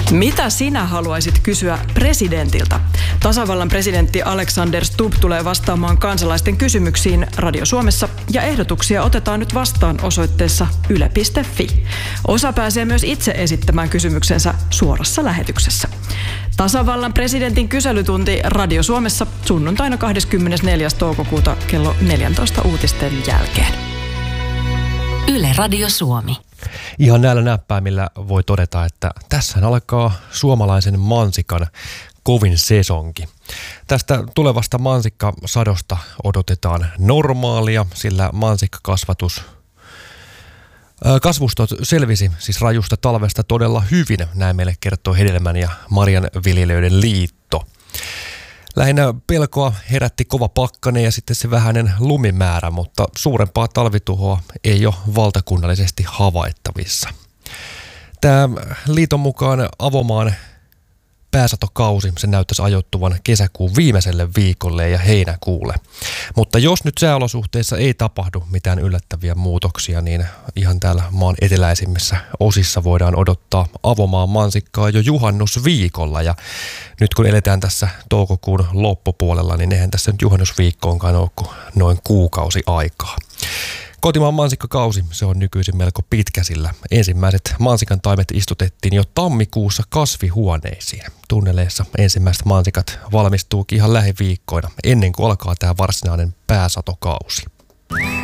Mitä sinä haluaisit kysyä presidentiltä? Tasavallan presidentti Alexander Stubb tulee vastaamaan kansalaisten kysymyksiin Radio Suomessa ja ehdotuksia otetaan nyt vastaan osoitteessa yle.fi. Osa pääsee myös itse esittämään kysymyksensä suorassa lähetyksessä. Tasavallan presidentin kyselytunti Radio Suomessa sunnuntaina 24. toukokuuta kello 14 uutisten jälkeen. Yle Radio Suomi. Ihan näillä näppäimillä voi todeta, että tässä alkaa suomalaisen mansikan kovin sesonki. Tästä tulevasta mansikkasadosta odotetaan normaalia, sillä kasvustot selvisi siis rajusta talvesta todella hyvin, näin meille kertoo Hedelmän ja Marjanviljelijöiden liitto. Lähinnä pelkoa herätti kova pakkanen ja sitten se vähäinen lumimäärä, mutta suurempaa talvituhoa ei ole valtakunnallisesti havaittavissa. Tämä liiton mukaan avomaan pääsatokausi, se näyttäisi ajoittuvan kesäkuun viimeiselle viikolle ja heinäkuulle. Mutta jos nyt sääolosuhteissa ei tapahdu mitään yllättäviä muutoksia, niin ihan täällä maan eteläisimmissä osissa voidaan odottaa avomaan mansikkaa jo juhannusviikolla. Ja nyt kun eletään tässä toukokuun loppupuolella, niin eihän tässä nyt juhannusviikkoonkaan ole kuin noin kuukausi aikaa. Kotimaan mansikkakausi, se on nykyisin melko pitkä, sillä ensimmäiset mansikan taimet istutettiin jo tammikuussa kasvihuoneisiin. Tunneleissa ensimmäiset mansikat valmistuukin ihan lähiviikkoina ennen kuin alkaa tämä varsinainen pääsatokausi.